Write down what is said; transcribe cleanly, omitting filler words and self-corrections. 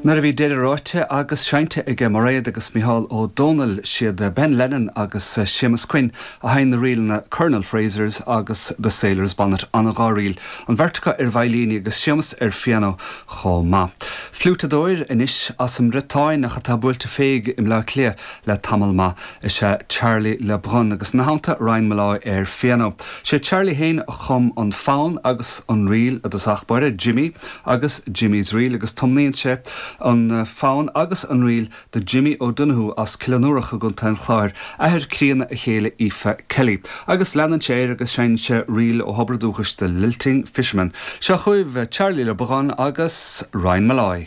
Nar a bhí deireadh ráite agus seinte ige Mairead agus Micheál O'Donnell siad Ben Lennon agus Seamus Quinn a hain na riil na Colonel Frasers agus The Sailors Bonnet an a gáríl. An bhairteacha Bhailíní agus Seamus fianno chomh maith. Flútadóir inis as an ritáin nach atá buailte féig im le clia le tamil maith is Charlie Le Brun agus na hánta Ryan Malloy fianno. Sé Charlie hain a chum an fáin agus an riil a dos achbaire Jimmy agus Jimmy's riil agus tomnaíonn sé an fáin agus an riil de Jimmy O'Donoghue as cileanúracha gon tan chláir ahir críanna a chéile Aoife Kelly. Agus leanan sé agus sein sé riil ó hobradúchas de Lilting Fisherman. Se chuibh Charlie Le Brun agus Ryan Malloy.